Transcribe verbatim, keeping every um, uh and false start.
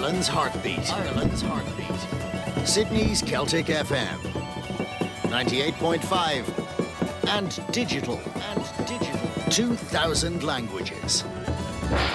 Ireland's heartbeat. Ireland's heartbeat. Sydney's Celtic F M. ninety-eight point five. And digital. And digital. two thousand languages.